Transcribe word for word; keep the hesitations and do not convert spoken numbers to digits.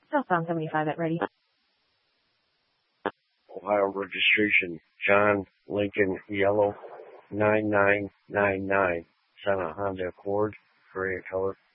Southbound seventy-five at ready. Ohio registration, John Lincoln Yellow, nine nine nine nine. It's on a Honda Accord, gray color.